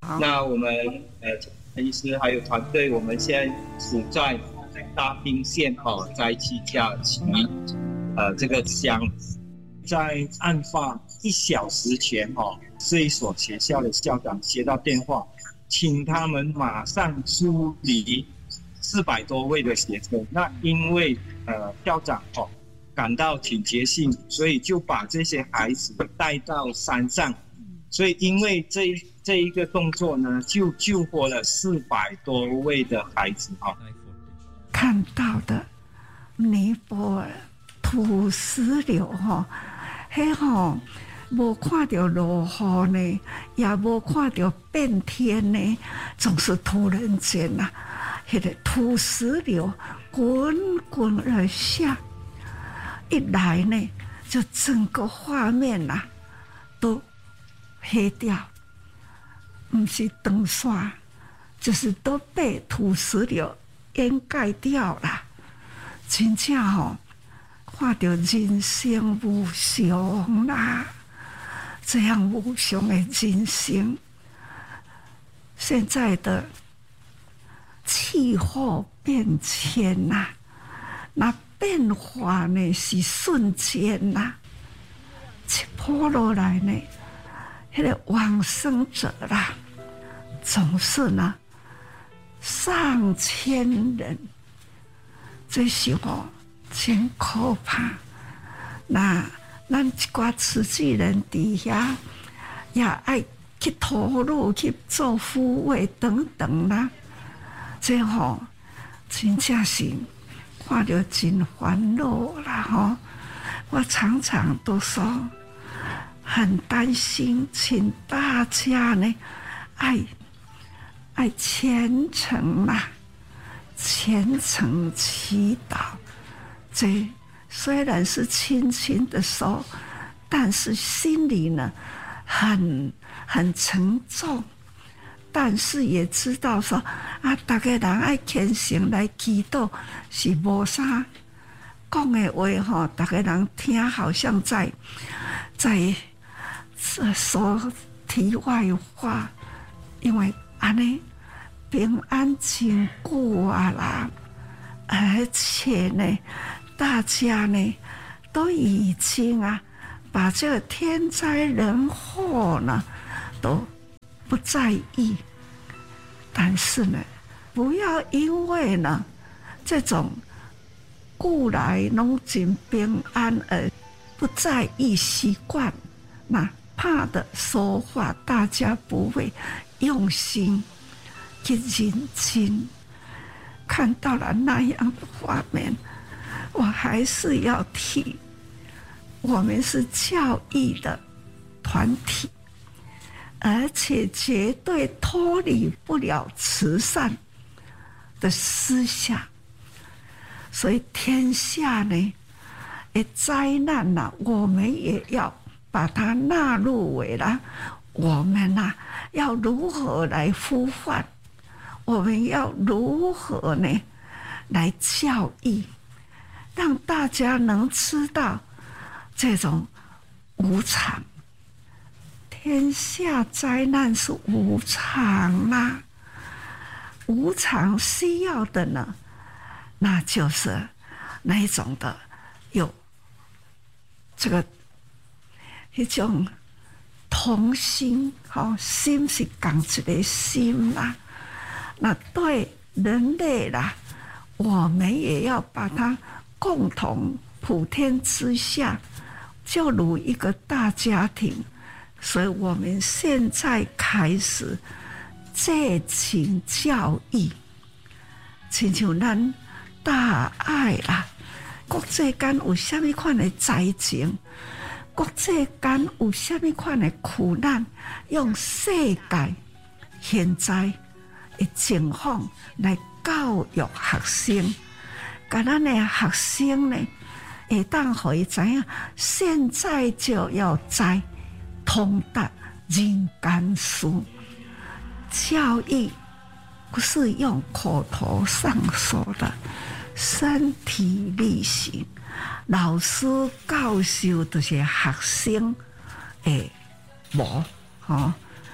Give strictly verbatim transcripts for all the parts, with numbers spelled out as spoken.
那我们呃陈医师还有团队，我们现在处在大坪县哦，在七家旗呃这个乡，在案发一小时前哦，这一所学校的校长接到电话，请他们马上疏离四百多位的学生。那因为呃校长哦感到警觉性，所以就把这些孩子带到山上。所以因为这这一个动作呢，就救活了四百多位的孩子哈。 看到的尼泊尔土石流哈，迄吼无看到落雨呢，也无看到变天呢，总是突然间呐、啊，迄个土石流滚滚而下，一来呢，就整个画面呐、啊、都黑掉，不是灯刷，就是都被土石流掩盖掉了。真正吼，看到人生无常啦，这样无常的人生，现在的气候变迁呐、啊，那变化呢是瞬间呐、啊，一波落来呢。那个往生者啦，总是呢上千人，这时候真可怕。那咱一寡慈济人底下也爱去投入去做护卫等等啦，这吼真正是看着真烦恼啦吼。我常常都说。很担心，请大家呢，爱爱虔诚啦，虔诚祈祷。这虽然是轻轻的说，但是心里呢，很很沉重。但是也知道说啊，大家人爱虔诚来祈祷是无啥讲的话吼，大家人听好像在在。说题外话，因为安尼平安经过啊啦，而且呢，大家呢都已经啊把这个天灾人祸呢都不在意，但是呢，不要因为呢这种故来拢真平安而不在意习惯，那。怕的说话，大家不会用心去认真。看到了那样的画面，我还是要提，我们是教育的团体，而且绝对脱离不了慈善的思想。所以天下呢，的灾难啊，我们也要。把它纳入为了我们啊，要如何来呼唤？我们要如何呢？来教育，让大家能知道这种无常。天下灾难是无常啦、啊，无常需要的呢，那就是那一种的有这个。迄种同心，吼心是共一个心啦。那对人类啦，我们也要把它共同普天之下，就如一个大家庭。所以我们现在开始借情教育，亲像咱大爱啦，国际间有啥物款的灾情？国际间有啥物款的苦难，用世界现在的情况来教育学生，甲咱的学生呢，会当互伊知影，现在就要在通达人间事。教育不是用口头上说的，身体力行。老师教授就是学生的模，吼，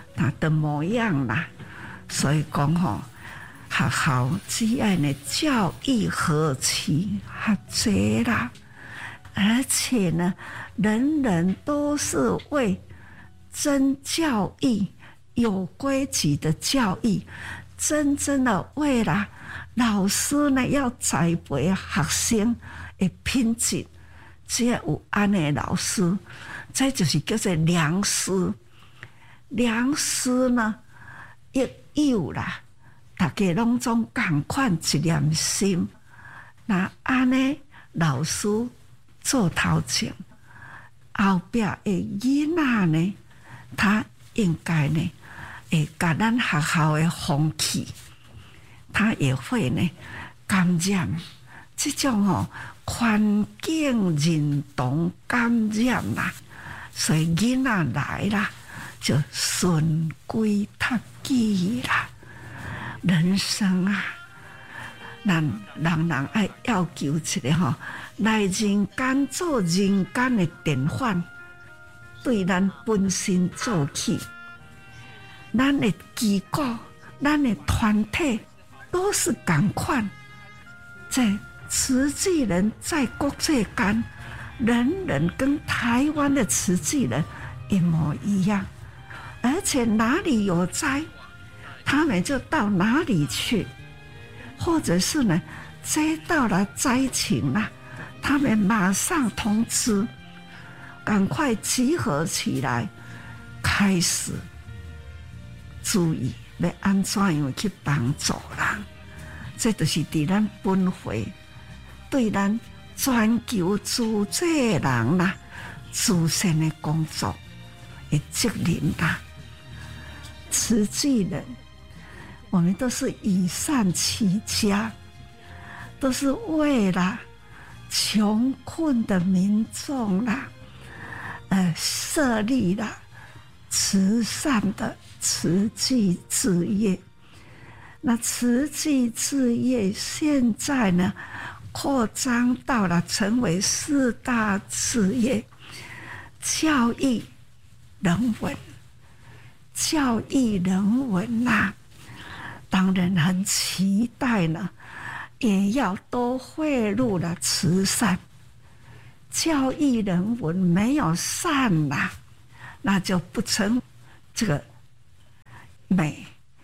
他的模样啦。所以讲吼，学校只要呢教育何其学济啦，而且呢，人人都是为真教育、有规矩的教育，真正的为了老师呢要栽培学生的品质，只要有安尼老师，这就是叫做良师。良师呢，亦有啦，大家拢总共款一念心。那安尼老师做头前，后壁的囡仔呢，他应该呢会甲咱学校的风气，他也会呢感染这种哦环境认同感染啦，所以囡仔来啦就循规蹈矩啦。人生啊，咱人人爱要求一个吼，来人间做人间的典范，对咱本身做起，咱的机构、咱的团体都是同款。在慈济人在国际间，人人跟台湾的慈济人一模一样，而且哪里有灾，他们就到哪里去，或者是呢，接到了灾情啦，他们马上通知，赶快集合起来，开始注意要安怎样去帮助人。这就是伫咱本会对咱全球慈济人啦，慈善的工作的责任啦。慈济人，我们都是以善起家，都是为了穷困的民众啦，呃，设立了慈善的慈济事业。那慈济事业现在呢，扩张到了成为四大事业：教育、人文。教育人文呐、啊，当然很期待呢，也要多汇入了慈善。教育人文没有善呐、啊，那就不成这个美。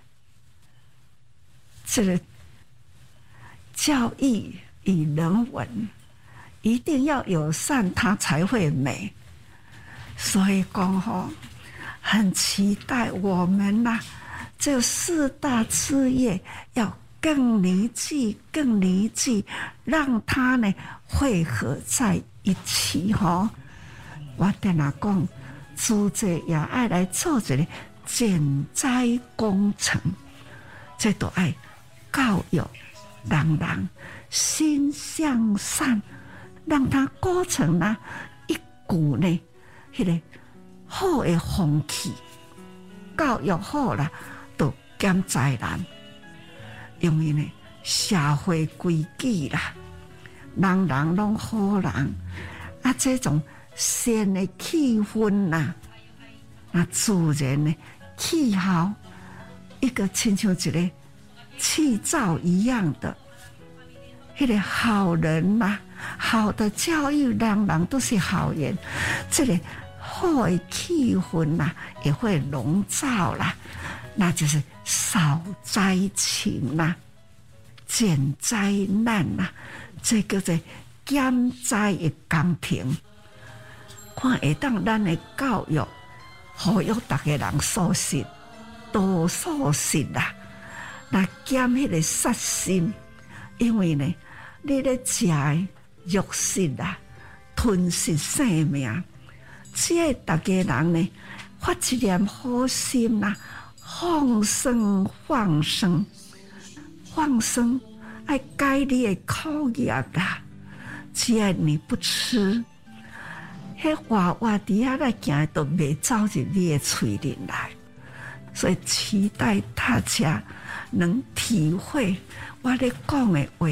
这个教育与人文一定要有善，它才会美。所以讲吼。很期待我们呐、啊，这四大事业要更凝聚、更凝聚，让它呢汇合在一起哈。我跟他讲，慈济也爱来做一个减灾工程，这都爱教育人人心向善，让它构成了一股呢，迄、那个。好的风气，教育好啦，就减灾难。因为呢，社会规矩啦，人人拢好人，啊，这种善的气氛啦，啊，自然的气候，一个亲像一个气灶一样的，迄个好人啦，好的教育，人人都是好人，这个。好的气氛呐，也会笼罩啦，那就是少灾情啦，减灾难啦，这个是减灾的工程。看会当咱的教育，好育大家人素食，多素食啦，那减迄个杀心，因为呢，你咧食肉食啦，吞噬生命。只要大家人呢发一念好心啦，放生放生放生，爱改你的口业啦。只要你不吃，迄活活伫遐来行都袂走入你的嘴里来。所以期待大家能体会我咧讲的话，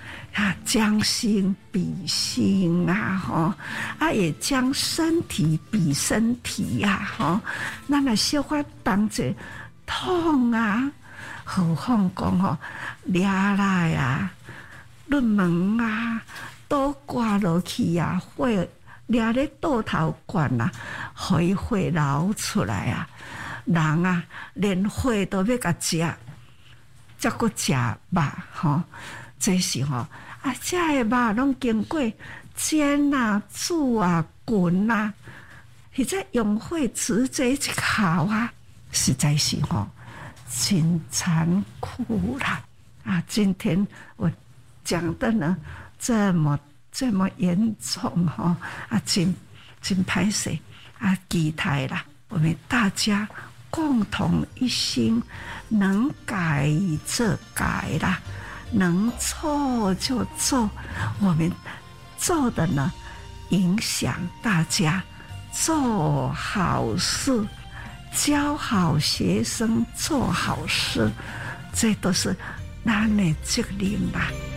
啊，将心比心啊，吼，啊，也将身体比身体呀，吼，咱若小可同者痛啊，何况讲吼，掠来啊，入门啊，倒挂落去啊，血掠咧倒头管啊，互伊血流出来啊，人啊，连血都要甲食，才阁食肉吼，这是吼。啊，这个肉拢经过煎啊、煮啊、滚啊，或者用火直接一烤啊，实在是吼真残酷啦！啊，今天我讲的呢这么这么严重哈，啊，真真歹势啊，期待啦，我们大家共同一心，能改则改啦。能做就做，我们做的呢，影响大家做好事，教好学生做好事，这都是咱的责任啦。